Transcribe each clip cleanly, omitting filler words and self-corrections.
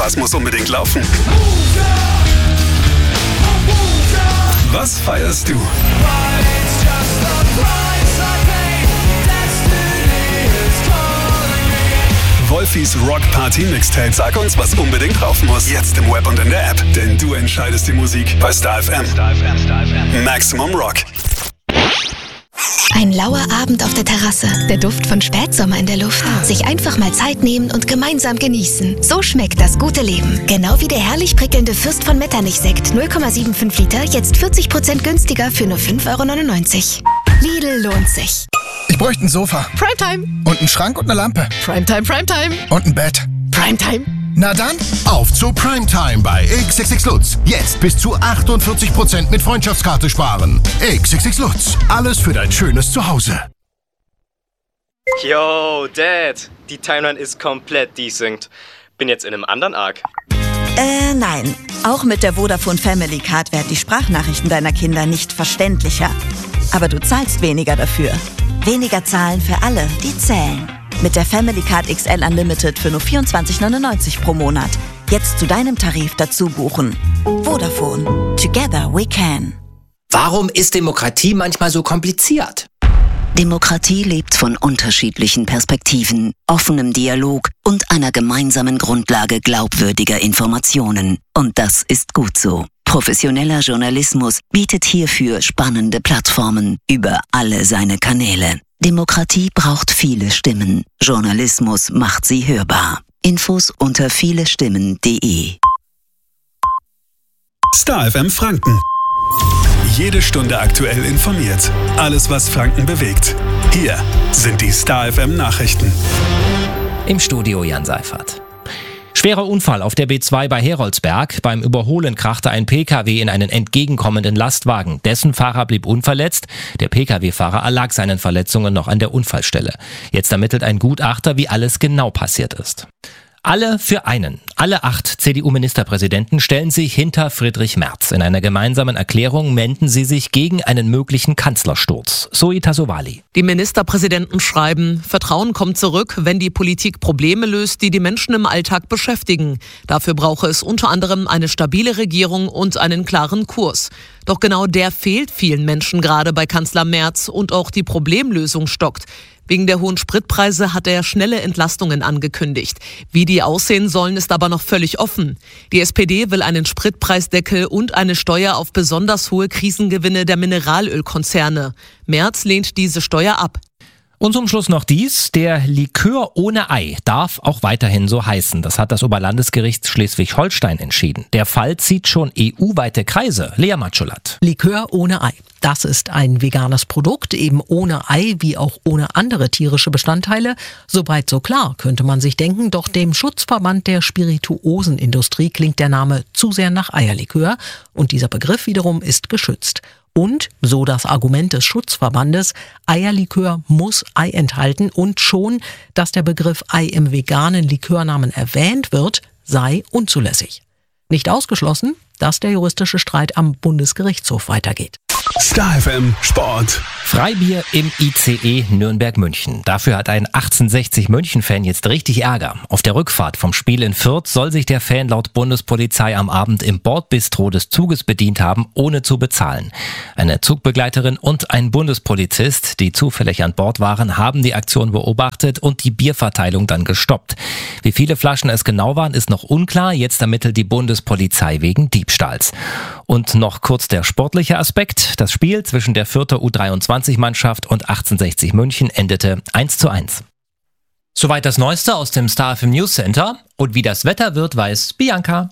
Was muss unbedingt laufen? Was feierst du? Wolfis Rock Party Mixtape. Sag uns, was unbedingt drauf muss. Jetzt im Web und in der App. Denn du entscheidest die Musik bei Star FM. Maximum Rock. Ein lauer Abend auf der Terrasse, der Duft von Spätsommer in der Luft. Sich einfach mal Zeit nehmen und gemeinsam genießen. So schmeckt das gute Leben. Genau wie der herrlich prickelnde Fürst von Metternich-Sekt 0,75 Liter, jetzt 40% günstiger für nur 5,99 €. Lidl lohnt sich. Ich bräuchte ein Sofa. Primetime. Und einen Schrank und eine Lampe. Primetime, Primetime. Und ein Bett. Primetime. Na dann, auf zu Primetime bei XXX Lutz. Jetzt bis zu 48% mit Freundschaftskarte sparen. XXX Lutz. Alles für dein schönes Zuhause. Yo, Dad. Die Timeline ist komplett desynced. Bin jetzt in einem anderen Arc. Nein. Auch mit der Vodafone Family Card werden die Sprachnachrichten deiner Kinder nicht verständlicher. Aber du zahlst weniger dafür. Weniger zahlen für alle, die zählen. Mit der Family Card XL Unlimited für nur 24,99 € pro Monat. Jetzt zu deinem Tarif dazu buchen. Vodafone. Together we can. Warum ist Demokratie manchmal so kompliziert? Demokratie lebt von unterschiedlichen Perspektiven, offenem Dialog und einer gemeinsamen Grundlage glaubwürdiger Informationen. Und das ist gut so. Professioneller Journalismus bietet hierfür spannende Plattformen über alle seine Kanäle. Demokratie braucht viele Stimmen. Journalismus macht sie hörbar. Infos unter vielestimmen.de. Star FM Franken. Jede Stunde aktuell informiert. Alles, was Franken bewegt. Hier sind die Star FM Nachrichten. Im Studio Jan Seifert. Schwerer Unfall auf der B2 bei Heroldsberg. Beim Überholen krachte ein Pkw in einen entgegenkommenden Lastwagen. Dessen Fahrer blieb unverletzt. Der Pkw-Fahrer erlag seinen Verletzungen noch an der Unfallstelle. Jetzt ermittelt ein Gutachter, wie alles genau passiert ist. Alle für einen. Alle 8 CDU-Ministerpräsidenten stellen sich hinter Friedrich Merz. In einer gemeinsamen Erklärung wenden sie sich gegen einen möglichen Kanzlersturz. Zoe Tassovali. Die Ministerpräsidenten schreiben, Vertrauen kommt zurück, wenn die Politik Probleme löst, die die Menschen im Alltag beschäftigen. Dafür brauche es unter anderem eine stabile Regierung und einen klaren Kurs. Doch genau der fehlt vielen Menschen gerade bei Kanzler Merz und auch die Problemlösung stockt. Wegen der hohen Spritpreise hat er schnelle Entlastungen angekündigt. Wie die aussehen sollen, ist aber noch völlig offen. Die SPD will einen Spritpreisdeckel und eine Steuer auf besonders hohe Krisengewinne der Mineralölkonzerne. Merz lehnt diese Steuer ab. Und zum Schluss noch dies: Der Likör ohne Ei darf auch weiterhin so heißen. Das hat das Oberlandesgericht Schleswig-Holstein entschieden. Der Fall zieht schon EU-weite Kreise. Lea Matschulat. Likör ohne Ei. Das ist ein veganes Produkt, eben ohne Ei wie auch ohne andere tierische Bestandteile. Soweit so klar, könnte man sich denken, doch dem Schutzverband der Spirituosenindustrie klingt der Name zu sehr nach Eierlikör und dieser Begriff wiederum ist geschützt. Und, so das Argument des Schutzverbandes, Eierlikör muss Ei enthalten und schon, dass der Begriff Ei im veganen Likörnamen erwähnt wird, sei unzulässig. Nicht ausgeschlossen, dass der juristische Streit am Bundesgerichtshof weitergeht. Star FM Sport. Freibier im ICE Nürnberg-München. Dafür hat ein 1860-München-Fan jetzt richtig Ärger. Auf der Rückfahrt vom Spiel in Fürth soll sich der Fan laut Bundespolizei am Abend im Bordbistro des Zuges bedient haben, ohne zu bezahlen. Eine Zugbegleiterin und ein Bundespolizist, die zufällig an Bord waren, haben die Aktion beobachtet und die Bierverteilung dann gestoppt. Wie viele Flaschen es genau waren, ist noch unklar. Jetzt ermittelt die Bundespolizei wegen Diebstahls. Und noch kurz der sportliche Aspekt. Das Spiel zwischen der Fürther U23-Mannschaft und 1860 München endete 1:1. Soweit das Neueste aus dem Star FM News Center. Und wie das Wetter wird, weiß Bianca.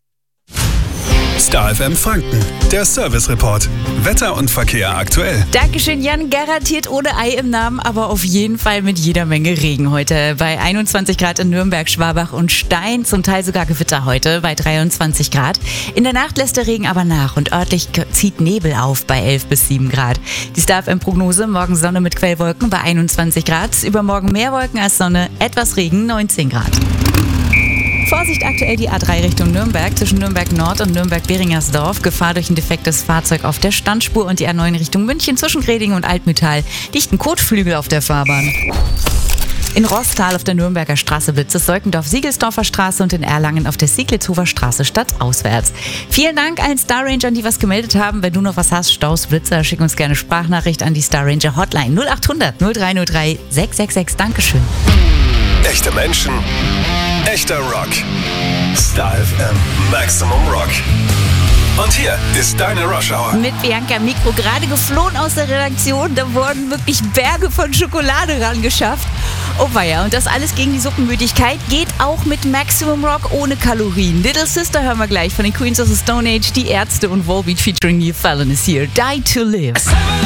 Star FM Franken, der Service Report. Wetter und Verkehr aktuell. Dankeschön, Jan. Garantiert ohne Ei im Namen, aber auf jeden Fall mit jeder Menge Regen heute. Bei 21 Grad in Nürnberg, Schwabach und Stein, zum Teil sogar Gewitter heute bei 23 Grad. In der Nacht lässt der Regen aber nach und örtlich zieht Nebel auf bei 11 bis 7 Grad. Die Star FM Prognose: morgen Sonne mit Quellwolken bei 21 Grad. Übermorgen mehr Wolken als Sonne, etwas Regen, 19 Grad. Vorsicht aktuell die A3 Richtung Nürnberg, zwischen Nürnberg Nord und Nürnberg-Beringersdorf. Gefahr durch ein defektes Fahrzeug auf der Standspur und die A9 Richtung München zwischen Greding und Altmühltal. Dichten Kotflügel auf der Fahrbahn. In Rostal auf der Nürnberger Straße Blitzes, Seukendorf-Siegelsdorfer Straße und in Erlangen auf der Sieglitzhofer Straße stadtauswärts. Vielen Dank allen Star Rangern, die was gemeldet haben. Wenn du noch was hast, Staus, Blitzer, schick uns gerne Sprachnachricht an die Star Ranger Hotline 0800 0303 666. Dankeschön. Echte Menschen, echter Rock. Star FM, Maximum Rock. Und hier ist deine Rush Hour. Mit Bianca Mikro, gerade geflohen aus der Redaktion. Da wurden wirklich Berge von Schokolade rangeschafft. Oh weia, und das alles gegen die Suppenmüdigkeit geht auch mit Maximum Rock ohne Kalorien. Little Sister hören wir gleich von den Queens of the Stone Age, die Ärzte und Volbeat featuring Neil Fallon ist hier. Die to Live.